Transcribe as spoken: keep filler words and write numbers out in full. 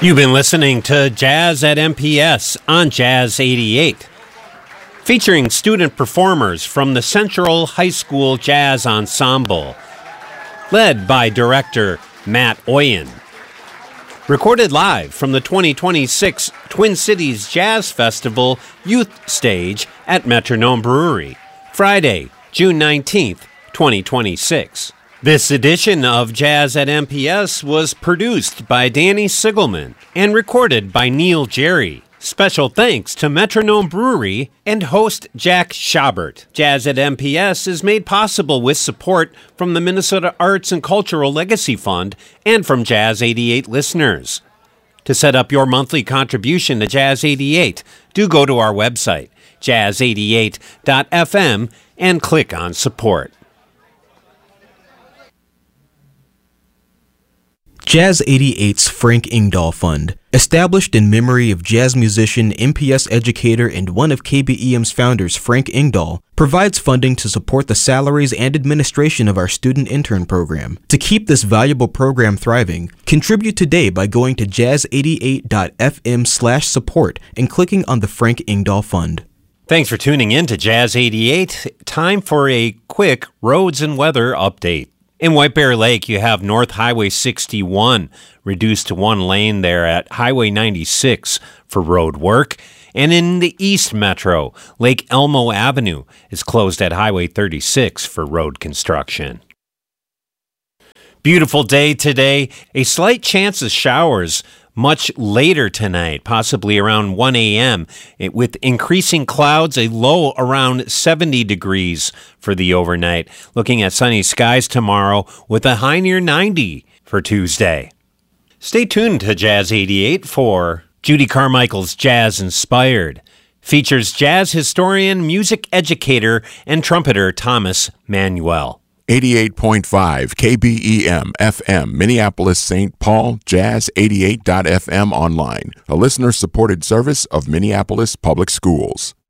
You've been listening to Jazz at M P S on Jazz eighty-eight, featuring student performers from the Central High School Jazz Ensemble, led by director Matt Oyen. Recorded live from the twenty twenty-six Twin Cities Jazz Festival Youth Stage at Metronome Brewery, Friday, June nineteenth, twenty twenty-six. This edition of Jazz at M P S was produced by Danny Sigelman and recorded by Neil Jerry. Special thanks to Metronome Brewery and host Jack Schabert. Jazz at M P S is made possible with support from the Minnesota Arts and Cultural Legacy Fund and from Jazz eighty-eight listeners. To set up your monthly contribution to Jazz eighty-eight, do go to our website, jazz eighty-eight dot f m, and click on support. Jazz eighty-eight's Frank Ingdahl Fund, established in memory of jazz musician, M P S educator, and one of K B E M's founders, Frank Ingdahl, provides funding to support the salaries and administration of our student intern program. To keep this valuable program thriving, contribute today by going to jazz eighty-eight dot f m slash support and clicking on the Frank Ingdahl Fund. Thanks for tuning in to Jazz eighty-eight. Time for a quick roads and weather update. In White Bear Lake, you have North Highway sixty-one reduced to one lane there at Highway ninety-six for road work. And in the East Metro, Lake Elmo Avenue is closed at Highway thirty-six for road construction. Beautiful day today. A slight chance of showers much later tonight, possibly around one a.m. It, with increasing clouds, a low around seventy degrees for the overnight. Looking at sunny skies tomorrow with a high near ninety for Tuesday. Stay tuned to Jazz eighty-eight for Judy Carmichael's Jazz Inspired. Features jazz historian, music educator, and trumpeter Thomas Manuel. eighty-eight point five K B E M F M, Minneapolis, Saint Paul, jazz eighty-eight dot f m online, a listener-supported service of Minneapolis Public Schools.